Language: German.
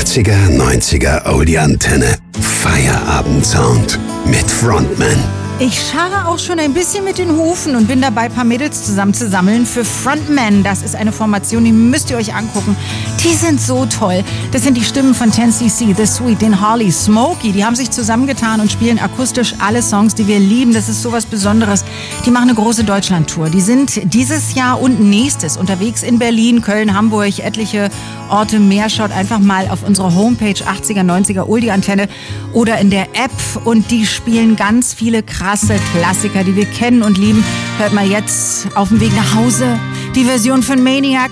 80er, 90er Oldie-Antenne. Feierabend-Sound mit Frontman. Ich scharre auch schon ein bisschen mit den Hufen und bin dabei, ein paar Mädels zusammenzusammeln für Frontman. Das ist eine Formation, die müsst ihr euch angucken. Die sind so toll. Das sind die Stimmen von 10cc, The Sweet, den Harley, Smokey. Die haben sich zusammengetan und spielen akustisch alle Songs, die wir lieben. Das ist sowas Besonderes. Die machen eine große Deutschlandtour. Die sind dieses Jahr und nächstes unterwegs in Berlin, Köln, Hamburg, etliche Orte mehr. Schaut einfach mal auf unsere Homepage 80er, 90er Oldie-Antenne oder in der App. Und die spielen ganz viele krasse Klassiker, die wir kennen und lieben. Hört mal jetzt auf dem Weg nach Hause die Version von Maniac